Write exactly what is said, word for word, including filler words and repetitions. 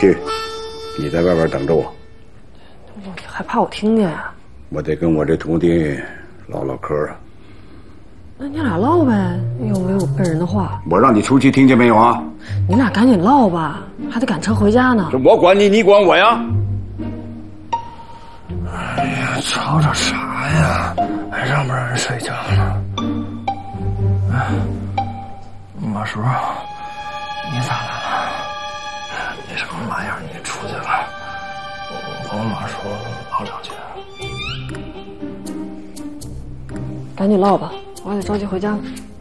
去，你在外边等着我。 你还怕我听见呀？ 我得跟我这徒弟唠唠嗑啊。 那你俩唠呗，又没有跟人的话。 我让你出去，听见没有啊？ 你俩赶紧唠吧，还得赶车回家呢。 这我管你，你管我呀？ 哎呀，吵吵啥呀？还让不让人睡觉呢？哎，马叔，你咋来了？你什么玩意儿？你出去了？我和我马叔唠两句。 赶紧唠吧，我还得着急回家呢。